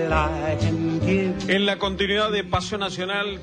En la continuidad de Pasión Nacional,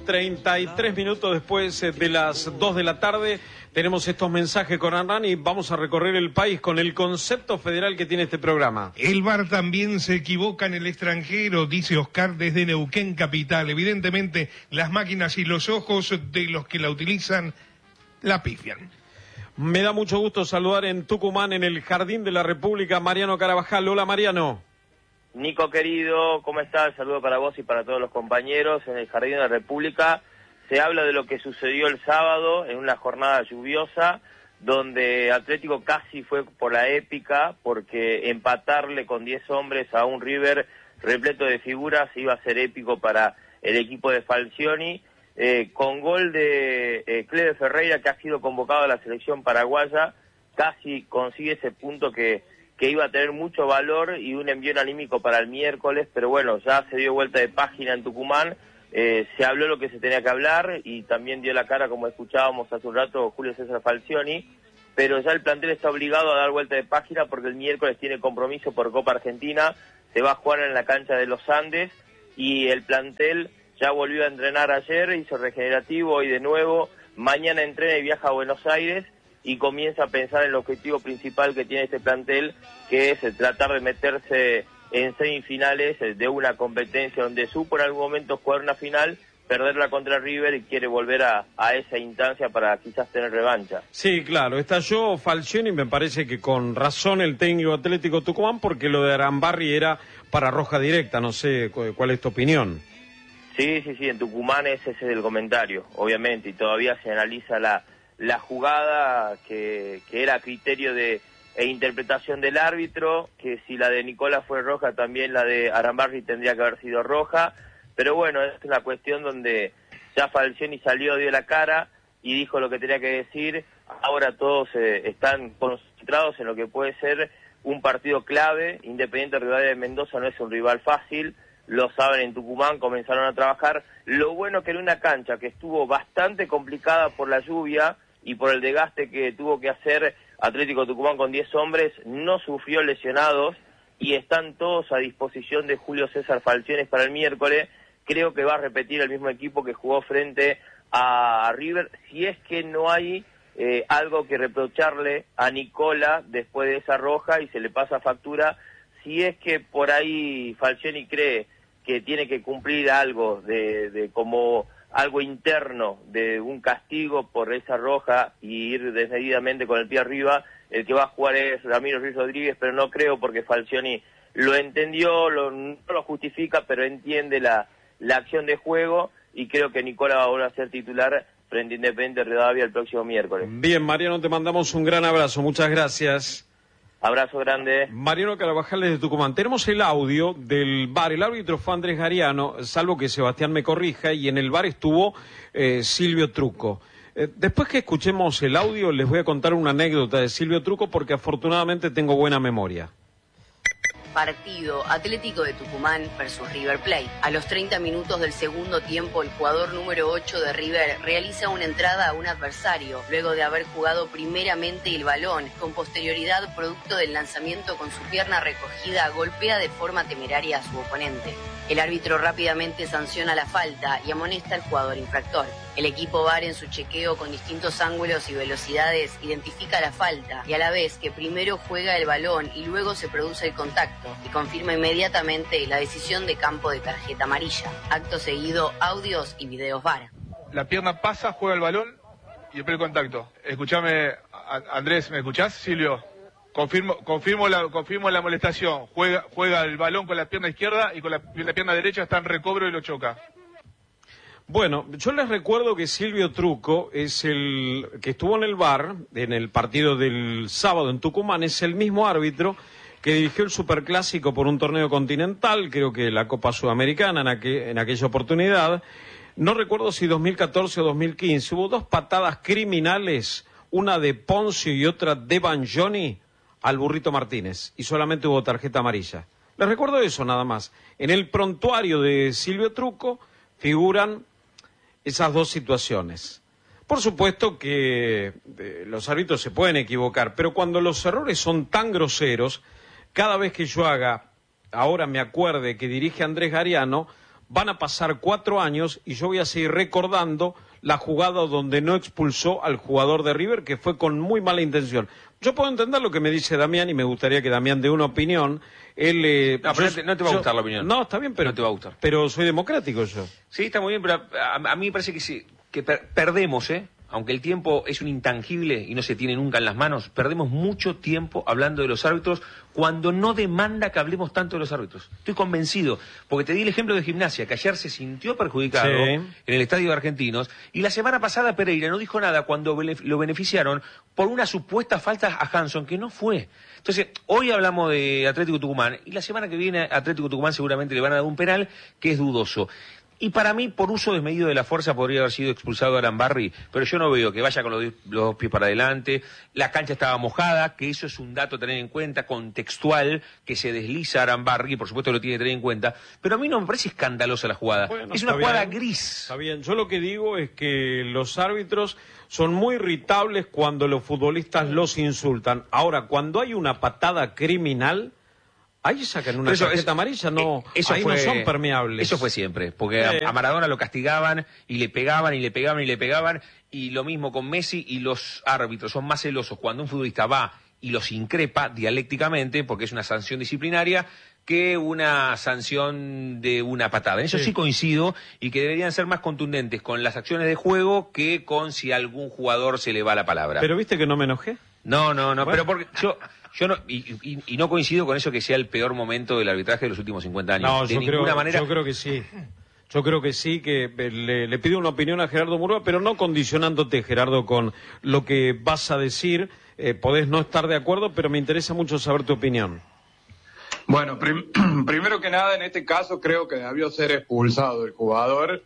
33 minutos después de las 2 de la tarde, tenemos estos mensajes con Hernán y vamos a recorrer el país con el concepto federal que tiene este programa. El VAR también se equivoca en el extranjero, dice Oscar desde Neuquén Capital. Evidentemente, las máquinas y los ojos de los que la utilizan la pifian. Me da mucho gusto saludar en Tucumán, en el Jardín de la República, Mariano Carabajal. Hola, Mariano. Nico querido, ¿cómo estás? Saludo para vos y para todos los compañeros. En el Jardín de la República se habla de lo que sucedió el sábado en una jornada lluviosa, donde Atlético casi fue por la épica, porque empatarle con 10 hombres a un River repleto de figuras iba a ser épico para el equipo de Falcioni, con gol de Cleve Ferreira, que ha sido convocado a la selección paraguaya, casi consigue ese punto que iba a tener mucho valor y un envío anímico para el miércoles, pero bueno, ya se dio vuelta de página en Tucumán, se habló lo que se tenía que hablar y también dio la cara, como escuchábamos hace un rato, Julio César Falcioni, pero ya el plantel está obligado a dar vuelta de página porque el miércoles tiene compromiso por Copa Argentina, se va a jugar en la cancha de los Andes y el plantel ya volvió a entrenar ayer, hizo regenerativo, hoy de nuevo, mañana entrena y viaja a Buenos Aires, y comienza a pensar en el objetivo principal que tiene este plantel, que es tratar de meterse en semifinales de una competencia donde supo en algún momento jugar una final, perderla contra River y quiere volver a esa instancia para quizás tener revancha. Sí, claro, estalló Falcioni y me parece que con razón el técnico Atlético Tucumán, porque lo de Arambarri era para roja directa, no sé cuál es tu opinión. Sí, en Tucumán ese es el comentario, obviamente, y todavía se analiza la jugada que era a criterio e interpretación del árbitro, que si la de Nicola fue roja, también la de Arambarri tendría que haber sido roja, pero bueno, es una cuestión donde ya Falcioni salió, dio la cara y dijo lo que tenía que decir. Ahora todos están concentrados en lo que puede ser un partido clave. Independiente Rivadavia de Mendoza no es un rival fácil, lo saben en Tucumán, comenzaron a trabajar. Lo bueno que en una cancha que estuvo bastante complicada por la lluvia y por el desgaste que tuvo que hacer Atlético Tucumán con 10 hombres, no sufrió lesionados y están todos a disposición de Julio César Falcioni para el miércoles. Creo que va a repetir el mismo equipo que jugó frente a River, si es que no hay algo que reprocharle a Nicola después de esa roja y se le pasa factura, si es que por ahí Falcioni cree que tiene que cumplir algo de como algo interno de un castigo por esa roja y ir desmedidamente con el pie arriba, el que va a jugar es Ramiro Ruiz Rodríguez, pero no creo porque Falcioni lo entendió, no lo justifica, pero entiende la acción de juego y creo que Nicola va a volver a ser titular frente a Independiente Rivadavia el próximo miércoles. Bien, Mariano, te mandamos un gran abrazo, muchas gracias. Abrazo grande. Mariano Carabajal desde Tucumán. Tenemos el audio del VAR. El árbitro fue Andrés Gariano, salvo que Sebastián me corrija, y en el VAR estuvo Silvio Trucco. Después que escuchemos el audio, les voy a contar una anécdota de Silvio Trucco porque afortunadamente tengo buena memoria. Partido Atlético de Tucumán versus River Plate. A los 30 minutos del segundo tiempo, el jugador número 8 de River realiza una entrada a un adversario, luego de haber jugado primeramente el balón. Con posterioridad, producto del lanzamiento con su pierna recogida, golpea de forma temeraria a su oponente. El árbitro rápidamente sanciona la falta y amonesta al jugador infractor. El equipo VAR, en su chequeo con distintos ángulos y velocidades, identifica la falta y a la vez que primero juega el balón y luego se produce el contacto, y confirma inmediatamente la decisión de campo de tarjeta amarilla. Acto seguido, audios y videos VAR. La pierna pasa, juega el balón y después el contacto. Escúchame, Andrés, ¿me escuchás, Silvio? Confirmo la molestación. Juega el balón con la pierna izquierda y con la pierna derecha está en recobro y lo choca. Bueno, yo les recuerdo que Silvio Trucco es el que estuvo en el VAR, en el partido del sábado en Tucumán, es el mismo árbitro que dirigió el Superclásico por un torneo continental, creo que la Copa Sudamericana en aquella oportunidad. No recuerdo si 2014 o 2015, hubo dos patadas criminales, una de Poncio y otra de Banjoni al Burrito Martínez, y solamente hubo tarjeta amarilla. Les recuerdo eso nada más. En el prontuario de Silvio Trucco figuran esas dos situaciones. Por supuesto que los árbitros se pueden equivocar, pero cuando los errores son tan groseros, cada vez que yo haga ahora me acuerde que dirige Andrés Gariano, van a pasar 4 años y yo voy a seguir recordando la jugada donde no expulsó al jugador de River, que fue con muy mala intención. Yo puedo entender lo que me dice Damián y me gustaría que Damián dé una opinión. Él, no te va a gustar la opinión. No, está bien, pero no te va a gustar. Pero soy democrático yo. Sí, está muy bien, pero a mí me parece que sí, que perdemos, aunque el tiempo es un intangible y no se tiene nunca en las manos, perdemos mucho tiempo hablando de los árbitros cuando no demanda que hablemos tanto de los árbitros. Estoy convencido, porque te di el ejemplo de Gimnasia, que ayer se sintió perjudicado en el Estadio de Argentinos, y la semana pasada Pereira no dijo nada cuando lo beneficiaron por una supuesta falta a Hanson, que no fue. Entonces, hoy hablamos de Atlético Tucumán, y la semana que viene a Atlético Tucumán seguramente le van a dar un penal que es dudoso. Y para mí, por uso desmedido de la fuerza, podría haber sido expulsado Arambarri, pero yo no veo que vaya con los dos pies para adelante. La cancha estaba mojada, que eso es un dato a tener en cuenta, contextual, que se desliza Arambarri, y por supuesto lo tiene que tener en cuenta. Pero a mí no me parece escandalosa la jugada. Bueno, es una jugada gris. Está bien, yo lo que digo es que los árbitros son muy irritables cuando los futbolistas los insultan. Ahora, cuando hay una patada criminal, ahí sacan una tarjeta amarilla, no, ahí no son permeables. Eso fue siempre, porque a Maradona lo castigaban y le pegaban y le pegaban y le pegaban, y lo mismo con Messi, y los árbitros son más celosos cuando un futbolista va y los increpa dialécticamente, porque es una sanción disciplinaria, que una sanción de una patada. En eso sí coincido, y que deberían ser más contundentes con las acciones de juego que con si a algún jugador se le va la palabra. Pero ¿viste que no me enojé? No, bueno. Pero porque yo no, y no coincido con eso que sea el peor momento del arbitraje de los últimos 50 años. No, yo creo que sí. Yo creo que sí, que le pido una opinión a Gerardo Murúa, pero no condicionándote, Gerardo, con lo que vas a decir. Podés no estar de acuerdo, pero me interesa mucho saber tu opinión. Bueno, primero que nada, en este caso creo que debió ser expulsado el jugador.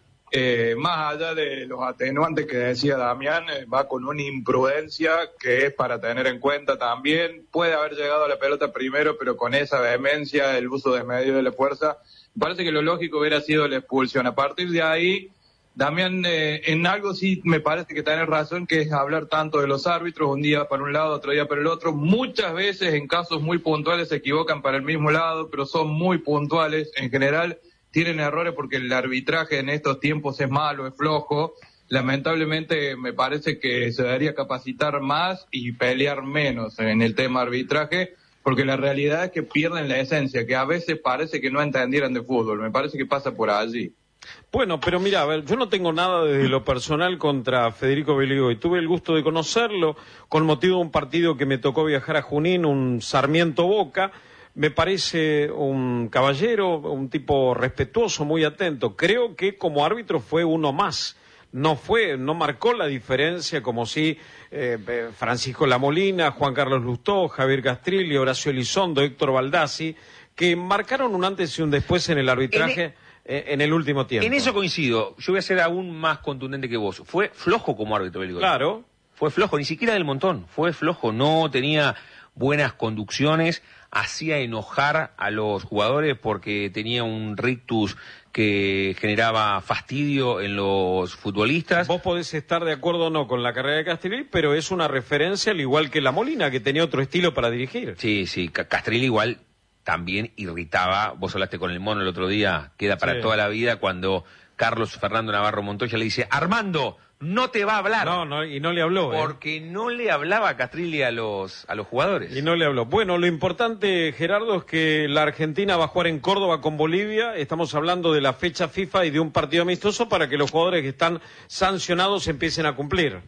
Más allá de los atenuantes que decía Damián, va con una imprudencia que es para tener en cuenta también. Puede haber llegado a la pelota primero, pero con esa vehemencia, el uso desmedido de la fuerza, me parece que lo lógico hubiera sido la expulsión. A partir de ahí, Damián, en algo sí me parece que tenés razón, que es hablar tanto de los árbitros, un día para un lado, otro día para el otro. Muchas veces en casos muy puntuales se equivocan para el mismo lado, pero son muy puntuales. En general tienen errores porque el arbitraje en estos tiempos es malo, es flojo. Lamentablemente me parece que se debería capacitar más y pelear menos en el tema arbitraje, porque la realidad es que pierden la esencia, que a veces parece que no entendieran de fútbol. Me parece que pasa por allí. Bueno, pero mira, a ver, yo no tengo nada desde lo personal contra Federico Beligoy. Tuve el gusto de conocerlo con motivo de un partido que me tocó viajar a Junín, un Sarmiento Boca. Me parece un caballero, un tipo respetuoso, muy atento. Creo que como árbitro fue uno más. No marcó la diferencia como si Francisco Lamolina, Juan Carlos Lustó, Javier Castrilli, Horacio Elizondo, Héctor Baldassi, que marcaron un antes y un después en el arbitraje en el último tiempo. En eso coincido. Yo voy a ser aún más contundente que vos. Fue flojo como árbitro, Beligoy. Claro. Fue flojo, ni siquiera del montón. Fue flojo, no tenía buenas conducciones, hacía enojar a los jugadores porque tenía un rictus que generaba fastidio en los futbolistas. Vos podés estar de acuerdo o no con la carrera de Castrilli, pero es una referencia al igual que La Molina, que tenía otro estilo para dirigir. Sí, Castrilli igual también irritaba. Vos hablaste con el Mono el otro día, queda para toda la vida, cuando Carlos Fernando Navarro Montoya le dice: Armando, no te va a hablar. No, y no le habló. Porque no le hablaba Castrilli a los jugadores. Y no le habló. Bueno, lo importante, Gerardo, es que la Argentina va a jugar en Córdoba con Bolivia. Estamos hablando de la fecha FIFA y de un partido amistoso para que los jugadores que están sancionados empiecen a cumplir.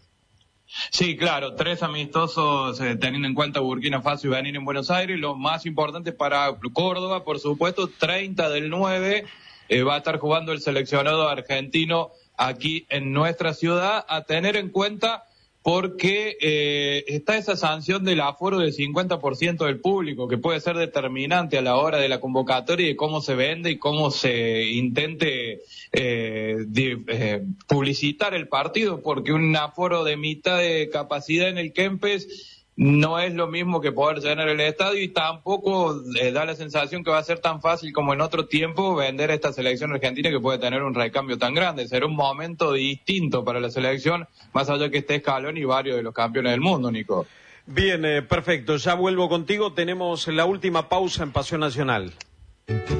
Sí, claro, 3 amistosos teniendo en cuenta Burkina Faso y Benín en Buenos Aires. Lo más importante para Córdoba, por supuesto, 30 del 9 va a estar jugando el seleccionado argentino aquí en nuestra ciudad, a tener en cuenta porque está esa sanción del aforo del 50% del público, que puede ser determinante a la hora de la convocatoria y de cómo se vende y cómo se intente publicitar el partido, porque un aforo de mitad de capacidad en el Kempes no es lo mismo que poder llenar el estadio, y tampoco da la sensación que va a ser tan fácil como en otro tiempo vender a esta selección argentina, que puede tener un recambio tan grande. Será un momento distinto para la selección, más allá que esté Scaloni y varios de los campeones del mundo, Nico. Bien, perfecto. Ya vuelvo contigo. Tenemos la última pausa en Pasión Nacional.